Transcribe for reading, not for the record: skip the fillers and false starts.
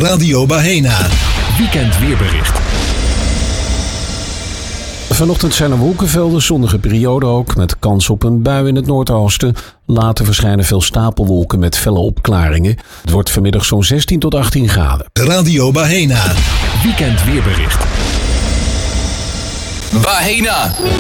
Radio Bahena. Weekend weerbericht. Vanochtend zijn er wolkenvelden, zonnige periode ook, met kans op een bui in het noordoosten. Later verschijnen veel stapelwolken met felle opklaringen. Het wordt vanmiddag zo'n 16 tot 18 graden. Radio Bahena. Weekend weerbericht. Bahena.